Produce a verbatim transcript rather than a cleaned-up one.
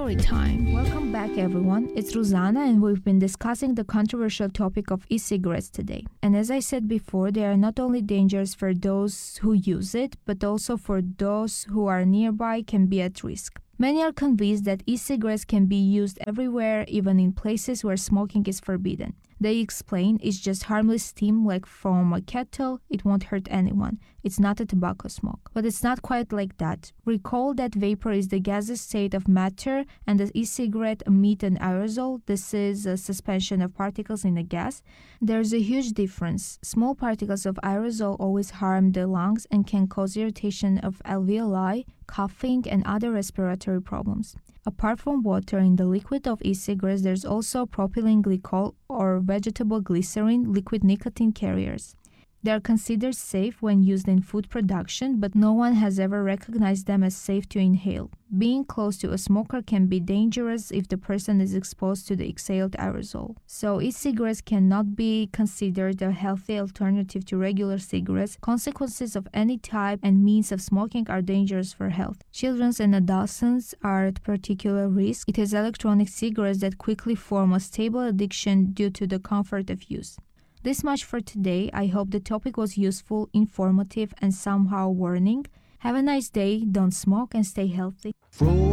Story time. Welcome back, everyone. It's Ruzana, and we've been discussing the controversial topic of e-cigarettes today. And as I said before, they are not only dangerous for those who use it, but also for those who are nearby can be at risk. Many are convinced that e-cigarettes can be used everywhere, even in places where smoking is forbidden. They explain it's just harmless steam like from a kettle, it won't hurt anyone. It's not a tobacco smoke. But it's not quite like that. Recall that vapor is the gaseous state of matter and the e-cigarette emit an aerosol. This is a suspension of particles in a gas. There's a huge difference. Small particles of aerosol always harm the lungs and can cause irritation of alveoli, coughing, and other respiratory problems. Apart from water in the liquid of e-cigarettes, there's also propylene glycol or vegetable glycerin, liquid nicotine carriers. They are considered safe when used in food production, but no one has ever recognized them as safe to inhale. Being close to a smoker can be dangerous if the person is exposed to the exhaled aerosol. So e-cigarettes cannot be considered a healthy alternative to regular cigarettes. Consequences of any type and means of smoking are dangerous for health. Children and adolescents are at particular risk. It is electronic cigarettes that quickly form a stable addiction due to the comfort of use. This much for today. I hope the topic was useful, informative, and somehow warning. Have a nice day, don't smoke, and stay healthy.